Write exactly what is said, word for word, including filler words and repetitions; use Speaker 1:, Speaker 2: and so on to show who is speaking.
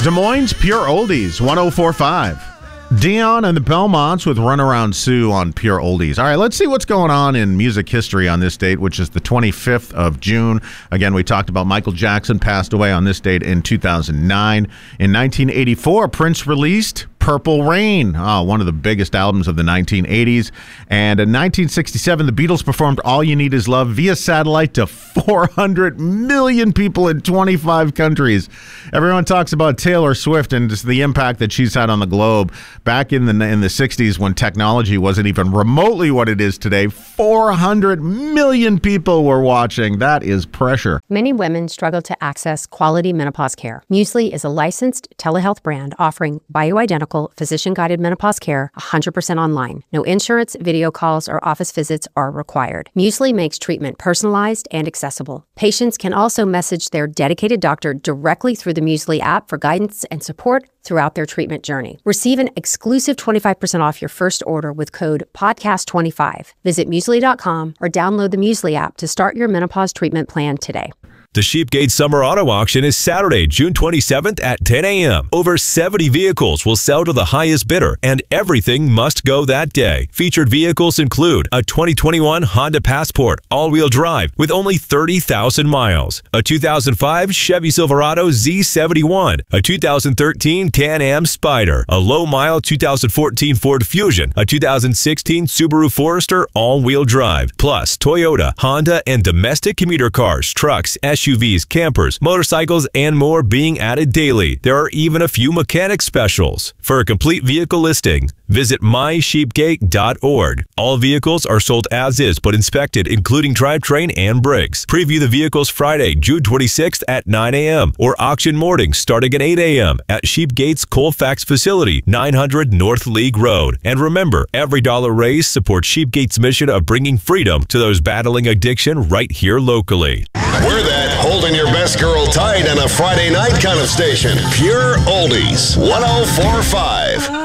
Speaker 1: Des Moines Pure Oldies, one oh four point five. Dion and the Belmonts with Runaround Sue on Pure Oldies. All right, let's see what's going on in music history on this date, which is the twenty-fifth of June. Again, we talked about Michael Jackson passed away on this date in two thousand nine. In nineteen eighty-four, Prince released Purple Rain, oh, one of the biggest albums of the nineteen eighties. And in nineteen sixty-seven, the Beatles performed All You Need Is Love via satellite to four hundred million people in twenty-five countries. Everyone talks about Taylor Swift and just the impact that she's had on the globe. Back in the in the sixties, when technology wasn't even remotely what it is today, four hundred million people were watching. That is pressure.
Speaker 2: Many women struggle to access quality menopause care. Muesli is a licensed telehealth brand offering bioidentical physician-guided menopause care one hundred percent online. No insurance, video calls, or office visits are required. Muesli makes treatment personalized and accessible. Patients can also message their dedicated doctor directly through the Muesli app for guidance and support throughout their treatment journey. Receive an exclusive twenty-five percent off your first order with code podcast twenty-five. Visit Muesli dot com or download the Muesli app to start your menopause treatment plan today.
Speaker 3: The Sheepgate Summer Auto Auction is Saturday, June twenty-seventh at ten a.m. Over seventy vehicles will sell to the highest bidder, and everything must go that day. Featured vehicles include a twenty twenty-one Honda Passport all-wheel drive with only thirty thousand miles, a two thousand five Chevy Silverado Z seventy-one, a two thousand thirteen Can-Am Spyder, a low-mile two thousand fourteen Ford Fusion, a two thousand sixteen Subaru Forester all-wheel drive, plus Toyota, Honda, and domestic commuter cars, trucks, S U Vs, campers, motorcycles, and more being added daily. There are even a few mechanic specials. For a complete vehicle listing, visit my sheepgate dot org. All vehicles are sold as is but inspected, including drivetrain and brakes. Preview the vehicles Friday, June twenty-sixth at nine a.m. or auction mornings starting at eight a.m. at Sheepgate's Colfax facility, nine hundred North League Road. And remember, every dollar raised supports Sheepgate's mission of bringing freedom to those battling addiction right here locally.
Speaker 4: We're that holding your best girl tight on a Friday night kind of station. Pure Oldies, one oh four point five.